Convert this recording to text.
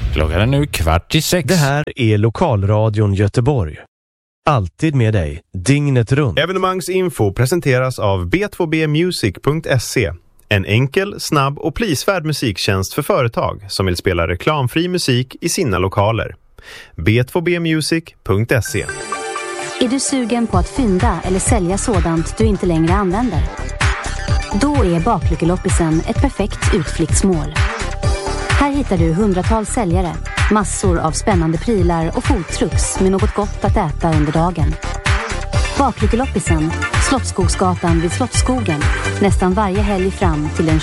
Klockan är nu 5:15. Det här är Lokalradion Göteborg. Alltid med dig, dygnet runt. Evenemangsinfo presenteras av b2bmusic.se. En enkel, snabb och prisvärd musiktjänst för företag som vill spela reklamfri musik i sina lokaler. b2bmusic.se. Är du sugen på att fynda eller sälja sådant du inte längre använder? Då är Baklyckeloppisen ett perfekt utflyktsmål. Här hittar du hundratals säljare, massor av spännande prylar och foodtrucks med något gott att äta under dagen. Baklyckeloppisen, Slottsskogsgatan vid Slottsskogen, nästan varje helg fram till den